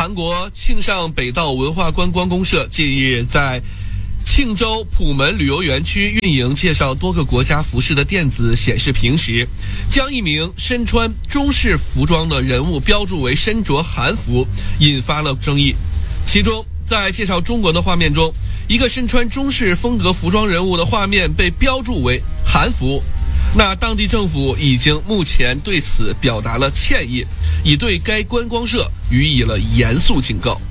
韩国庆尚北道文化观光公社近日在庆州普门旅游园区运营介绍多个国家服饰的电子显示屏时，将一名身穿中式服装的人物标注为身着韩服，引发了争议。其中在介绍中国的画面中，一个身穿中式风格服装人物的画面被标注为韩服，那当地政府已经目前对此表达了歉意，已对该观光社予以了严肃警告。